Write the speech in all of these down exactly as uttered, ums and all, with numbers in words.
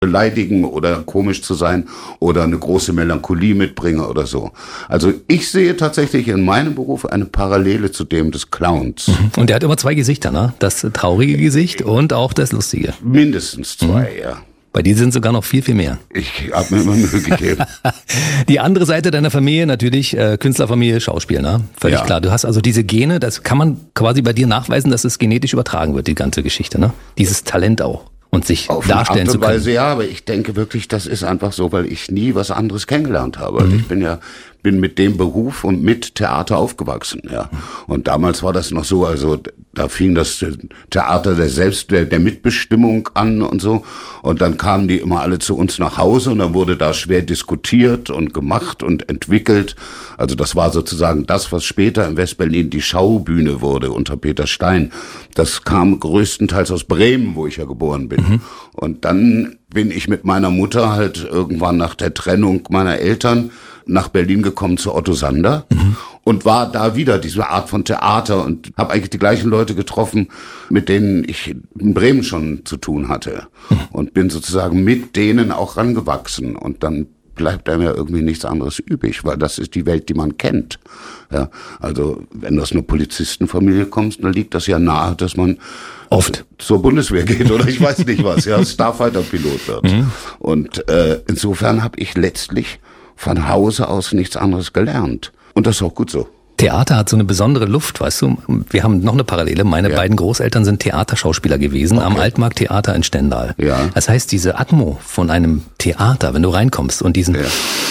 beleidigen oder komisch zu sein oder eine große Melancholie mitbringe oder so. Also ich sehe tatsächlich in meinem Beruf eine Parallele zu dem des Clowns. Und der hat immer zwei Gesichter, ne? Das traurige Gesicht und auch das lustige. Mindestens zwei, mhm. ja. Bei dir sind sogar noch viel, viel mehr. Ich habe mir immer Mühe gegeben. Die andere Seite deiner Familie natürlich, äh, Künstlerfamilie, Schauspiel, ne? Völlig ja. klar. Du hast also diese Gene, das kann man quasi bei dir nachweisen, dass es genetisch übertragen wird, die ganze Geschichte, ne? Dieses Talent auch. Und sich auf darstellen eine Art und zu können. Weise, ja, aber ich denke wirklich, das ist einfach so, weil ich nie was anderes kennengelernt habe. Mhm. Ich bin ja bin mit dem Beruf und mit Theater aufgewachsen, ja. Und damals war das noch so, also da fing das Theater der Selbst, der, der Mitbestimmung an und so. Und dann kamen die immer alle zu uns nach Hause und dann wurde da schwer diskutiert und gemacht und entwickelt. Also das war sozusagen das, was später in Westberlin die Schaubühne wurde unter Peter Stein. Das kam größtenteils aus Bremen, wo ich ja geboren bin. Mhm. Und dann bin ich mit meiner Mutter halt irgendwann nach der Trennung meiner Eltern nach Berlin gekommen zu Otto Sander mhm. und war da wieder diese Art von Theater und habe eigentlich die gleichen Leute getroffen, mit denen ich in Bremen schon zu tun hatte mhm. und bin sozusagen mit denen auch rangewachsen und dann bleibt einem ja irgendwie nichts anderes übrig, weil das ist die Welt, die man kennt. Ja, also wenn du aus einer Polizistenfamilie kommst, dann liegt das ja nahe, dass man oft zur Bundeswehr geht oder ich weiß nicht was, ja, Starfighter-Pilot wird. Mhm. Und äh, insofern habe ich letztlich von Hause aus nichts anderes gelernt. Und das ist auch gut so. Theater hat so eine besondere Luft, weißt du? Wir haben noch eine Parallele. Meine ja. beiden Großeltern sind Theaterschauspieler gewesen okay. am Altmarkttheater in Stendal. Ja. Das heißt, diese Atmo von einem Theater, wenn du reinkommst und diesen ja.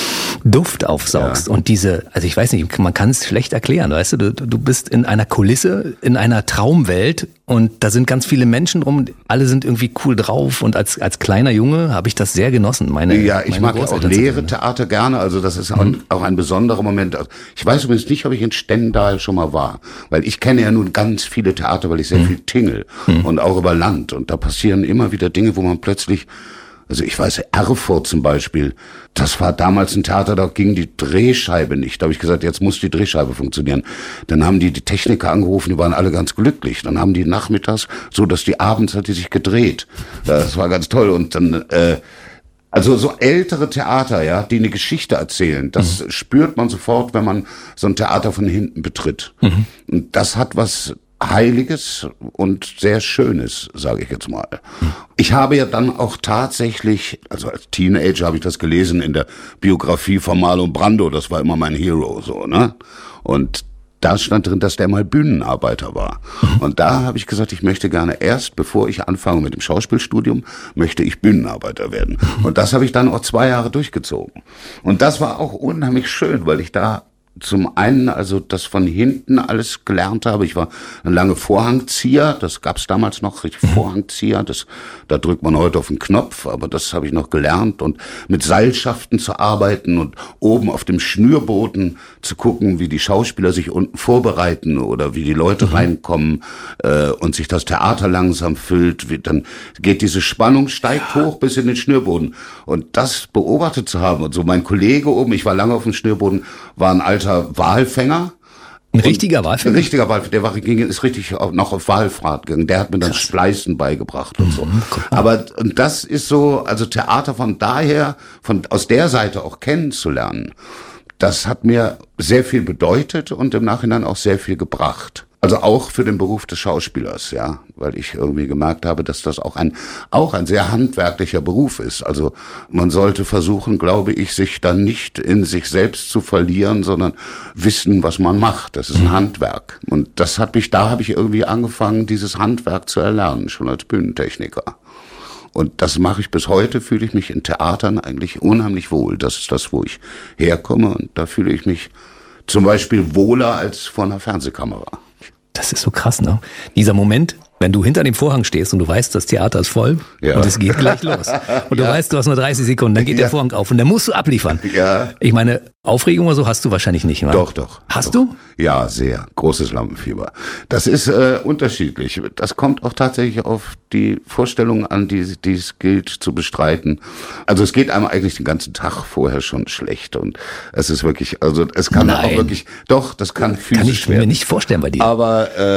Duft aufsaugst ja. und diese, also ich weiß nicht, man kann es schlecht erklären, weißt du, du, du bist in einer Kulisse, in einer Traumwelt und da sind ganz viele Menschen drum, alle sind irgendwie cool drauf und als als kleiner Junge habe ich das sehr genossen. Meine Ja, ich meine mag ja auch leere Theater gerne, also das ist auch, mhm. auch ein besonderer Moment. Ich weiß übrigens nicht, ob ich in Stendal schon mal war, weil ich kenne ja nun ganz viele Theater, weil ich sehr mhm. viel tingel mhm. und auch über Land und da passieren immer wieder Dinge, wo man plötzlich Also ich weiß, Erfurt zum Beispiel, das war damals ein Theater, da ging die Drehscheibe nicht. Da habe ich gesagt, jetzt muss die Drehscheibe funktionieren. Dann haben die die Techniker angerufen, die waren alle ganz glücklich. Dann haben die nachmittags, so dass die abends hat die sich gedreht. Das war ganz toll. Und dann, äh, also so ältere Theater, ja, die eine Geschichte erzählen, das mhm. spürt man sofort, wenn man so ein Theater von hinten betritt. Mhm. Und das hat was Heiliges und sehr Schönes, sage ich jetzt mal. Ich habe ja dann auch tatsächlich, also als Teenager habe ich das gelesen in der Biografie von Marlon Brando, das war immer mein Hero, so, ne? Und da stand drin, dass der mal Bühnenarbeiter war. Und da habe ich gesagt, ich möchte gerne erst, bevor ich anfange mit dem Schauspielstudium, möchte ich Bühnenarbeiter werden. Und das habe ich dann auch zwei Jahre durchgezogen. Und das war auch unheimlich schön, weil ich da zum einen also das von hinten alles gelernt habe. Ich war eine lange Vorhangzieher, das gab's damals noch, richtig Vorhangzieher, das, da drückt man heute auf den Knopf, aber das habe ich noch gelernt und mit Seilschaften zu arbeiten und oben auf dem Schnürboden zu gucken, wie die Schauspieler sich unten vorbereiten oder wie die Leute mhm. reinkommen äh, und sich das Theater langsam füllt. Wie, dann geht diese Spannung, steigt ja. hoch bis in den Schnürboden und das beobachtet zu haben und so mein Kollege oben, ich war lange auf dem Schnürboden, war ein alter Walfänger. Ein richtiger Walfänger? Ein richtiger Walfänger, der war, ging, ist richtig noch auf Walfahrt gegangen. Der hat mir dann Krass. Spleißen beigebracht und so. Mhm, Aber und das ist so, also Theater von daher, von aus der Seite auch kennenzulernen, das hat mir sehr viel bedeutet und im Nachhinein auch sehr viel gebracht. Also auch für den Beruf des Schauspielers, ja, weil ich irgendwie gemerkt habe, dass das auch ein auch ein sehr handwerklicher Beruf ist. Also man sollte versuchen, glaube ich, sich dann nicht in sich selbst zu verlieren, sondern wissen, was man macht. Das ist ein Handwerk. Und das hat mich, da habe ich irgendwie angefangen, dieses Handwerk zu erlernen, schon als Bühnentechniker. Und das mache ich bis heute, fühle ich mich in Theatern eigentlich unheimlich wohl. Das ist das, wo ich herkomme und da fühle ich mich zum Beispiel wohler als vor einer Fernsehkamera. Das ist so krass, ne? Dieser Moment, wenn du hinter dem Vorhang stehst und du weißt, das Theater ist voll ja. und es geht gleich los. Und du ja. weißt, du hast nur dreißig Sekunden, dann geht ja. der Vorhang auf und dann musst du abliefern. Ja. Ich meine, Aufregung oder so hast du wahrscheinlich nicht, oder? Doch, doch. Hast doch. du? Ja, sehr. Großes Lampenfieber. Das ist äh, unterschiedlich. Das kommt auch tatsächlich auf die Vorstellungen an, die, die es gilt zu bestreiten. Also es geht einem eigentlich den ganzen Tag vorher schon schlecht und es ist wirklich, also es kann Nein. auch wirklich, doch, das kann physisch werden. Kann ich mir nicht vorstellen bei dir. Aber äh,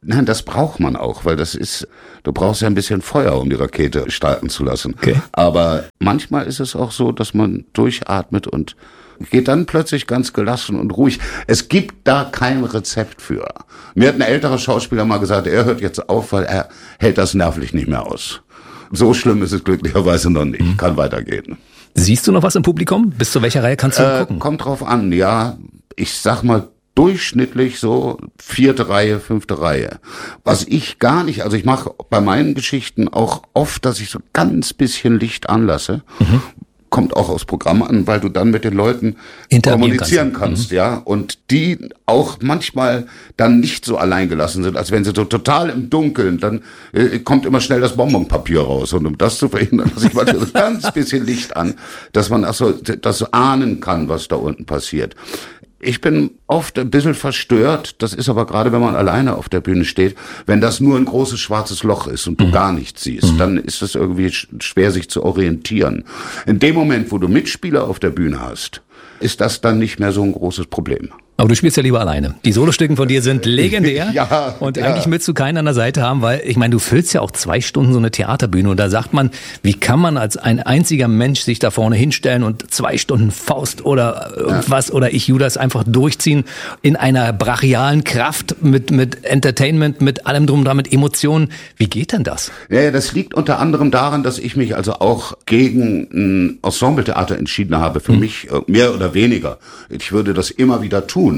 Nein, das braucht man auch, weil das ist, du brauchst ja ein bisschen Feuer, um die Rakete starten zu lassen. Okay. Aber manchmal ist es auch so, dass man durchatmet und geht dann plötzlich ganz gelassen und ruhig. Es gibt da kein Rezept für. Mir hat ein älterer Schauspieler mal gesagt, er hört jetzt auf, weil er hält das nervlich nicht mehr aus. So schlimm ist es glücklicherweise noch nicht. Mhm. Kann weitergehen. Siehst du noch was im Publikum? Bis zu welcher Reihe kannst du äh, gucken? Kommt drauf an, ja. Ich sag mal durchschnittlich so vierte Reihe, fünfte Reihe. Was ich gar nicht, also ich mache bei meinen Geschichten auch oft, dass ich so ganz bisschen Licht anlasse. Mhm. Kommt auch aus Programm an, weil du dann mit den Leuten kommunizieren kannst, mhm. ja, und die auch manchmal dann nicht so alleingelassen sind, als wenn sie so total im Dunkeln, dann äh, kommt immer schnell das Bonbonpapier raus, und um das zu verhindern, dass ich manchmal so ganz bisschen Licht an, dass man also das ahnen kann, was da unten passiert. Ich bin oft ein bisschen verstört, das ist aber gerade, wenn man alleine auf der Bühne steht, wenn das nur ein großes schwarzes Loch ist und du mhm. gar nichts siehst, mhm. dann ist es irgendwie schwer, sich zu orientieren. In dem Moment, wo du Mitspieler auf der Bühne hast, ist das dann nicht mehr so ein großes Problem. Aber du spielst ja lieber alleine. Die Solostücken von dir sind legendär. ja, und ja. eigentlich willst du keinen an der Seite haben, weil, ich meine, du füllst ja auch zwei Stunden so eine Theaterbühne, und da sagt man, wie kann man als ein einziger Mensch sich da vorne hinstellen und zwei Stunden Faust oder irgendwas ja. oder Ich Judas einfach durchziehen in einer brachialen Kraft mit, mit Entertainment, mit allem drum und dran, mit Emotionen. Wie geht denn das? Ja, das liegt unter anderem daran, dass ich mich also auch gegen ein Ensembletheater entschieden habe. Für hm. mich mehr oder weniger. Ich würde das immer wieder tun.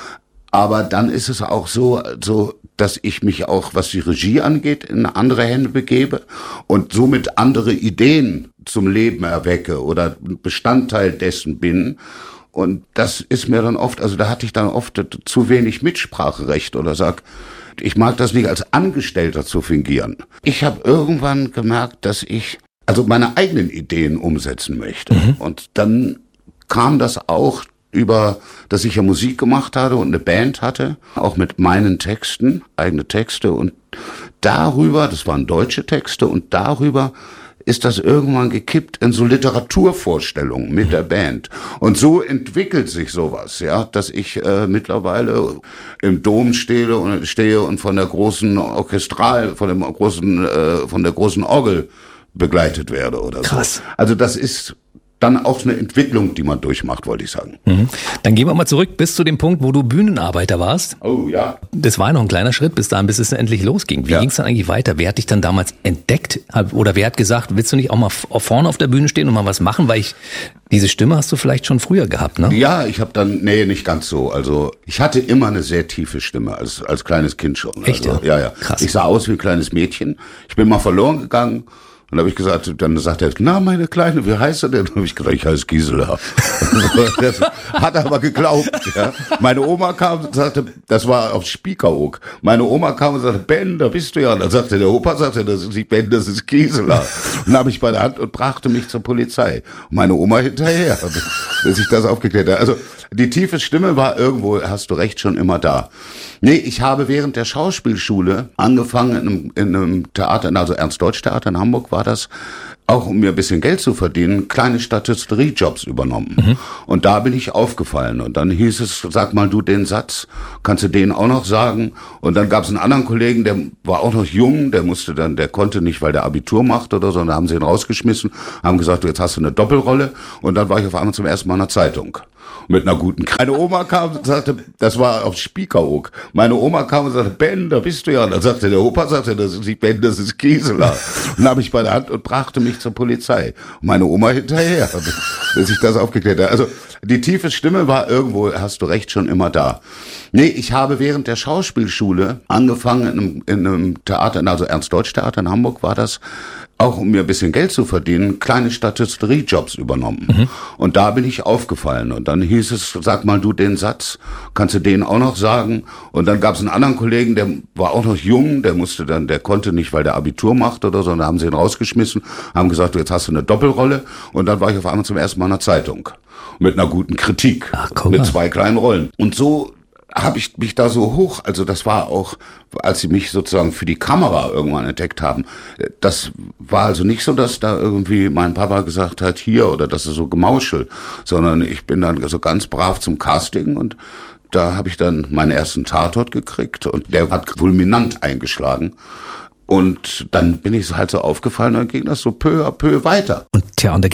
Aber dann ist es auch so, so, dass ich mich auch, was die Regie angeht, in andere Hände begebe und somit andere Ideen zum Leben erwecke oder Bestandteil dessen bin. Und das ist mir dann oft, also da hatte ich dann oft zu wenig Mitspracherecht oder sag, ich mag das nicht als Angestellter zu fingieren. Ich habe irgendwann gemerkt, dass ich also meine eigenen Ideen umsetzen möchte. Mhm. Und dann kam das auch über, dass ich ja Musik gemacht hatte und eine Band hatte, auch mit meinen Texten, eigene Texte, und darüber, das waren deutsche Texte, und darüber ist das irgendwann gekippt in so Literaturvorstellungen mit der Band. Und so entwickelt sich sowas, ja, dass ich äh, mittlerweile im Dom stehe und stehe und von der großen Orchestral, von dem großen, äh, von der großen Orgel begleitet werde oder Krass. so. Also das ist dann auch eine Entwicklung, die man durchmacht, wollte ich sagen. Mhm. Dann gehen wir mal zurück bis zu dem Punkt, wo du Bühnenarbeiter warst. Oh ja. Das war ja noch ein kleiner Schritt bis dahin, bis es endlich losging. Wie ja. ging es dann eigentlich weiter? Wer hat dich dann damals entdeckt? Oder wer hat gesagt, willst du nicht auch mal vorne auf der Bühne stehen und mal was machen? Weil ich, diese Stimme hast du vielleicht schon früher gehabt, ne? Ja, ich habe dann, nee, nicht ganz so. Also ich hatte immer eine sehr tiefe Stimme, als als kleines Kind schon. Echt, also, ja? Ja, ja. Krass. Ich sah aus wie ein kleines Mädchen. Ich bin mal verloren gegangen. Und habe ich gesagt, dann sagt er, na, meine Kleine, wie heißt du denn? Und habe ich gesagt, ich heiße Gisela. Das hat er aber geglaubt, ja. Meine Oma kam und sagte, das war auf Spiekeroog. Meine Oma kam und sagte, Ben, da bist du ja. Und dann sagte der Opa, sagte, das ist nicht Ben, das ist Gisela. Und nahm mich bei der Hand und brachte mich zur Polizei. Und meine Oma hinterher, bis ich das aufgeklärt habe. Also, die tiefe Stimme war irgendwo, hast du recht, schon immer da. Nee, ich habe während der Schauspielschule angefangen in einem, in einem Theater, also Ernst-Deutsch-Theater in Hamburg war das, auch um mir ein bisschen Geld zu verdienen, kleine Statisterie-Jobs übernommen. Mhm. Und da bin ich aufgefallen. Und dann hieß es, sag mal du den Satz, kannst du den auch noch sagen? Und dann gab es einen anderen Kollegen, der war auch noch jung, der musste dann, der konnte nicht, weil der Abitur macht oder so, und da haben sie ihn rausgeschmissen, haben gesagt, du, jetzt hast du eine Doppelrolle. Und dann war ich auf einmal zum ersten Mal in der Zeitung. Mit einer guten K- Meine Oma kam und sagte, das war auf Spiekeroog. Meine Oma kam und sagte, Ben, da bist du ja. Und dann sagte der Opa, sagte, das ist nicht Ben, das ist Gisela. Und nahm mich bei der Hand und brachte mich zur Polizei. Und meine Oma hinterher, bis ich das aufgeklärt habe. Also die tiefe Stimme war irgendwo, hast du recht, schon immer da. Nee, ich habe während der Schauspielschule angefangen in einem, in einem Theater, also Ernst-Deutsch-Theater in Hamburg war das, auch um mir ein bisschen Geld zu verdienen, kleine Statisterie-Jobs übernommen. Mhm. Und da bin ich aufgefallen. Und dann hieß es, sag mal du den Satz, kannst du den auch noch sagen? Und dann gab es einen anderen Kollegen, der war auch noch jung, der musste dann, der konnte nicht, weil der Abitur macht oder so, und da haben sie ihn rausgeschmissen, haben gesagt, du, jetzt hast du eine Doppelrolle. Und dann war ich auf einmal zum ersten Mal in der Zeitung. Mit einer guten Kritik. Ach, mit zwei kleinen Rollen. Und so habe ich mich da so hoch, also das war auch, als sie mich sozusagen für die Kamera irgendwann entdeckt haben, das war also nicht so, dass da irgendwie mein Papa gesagt hat, hier, oder das ist so Gemauschel, sondern ich bin dann so ganz brav zum Casting und da habe ich dann meinen ersten Tatort gekriegt und der hat fulminant eingeschlagen. Und dann bin ich halt so aufgefallen und dann ging das so peu à peu weiter. Und tja, und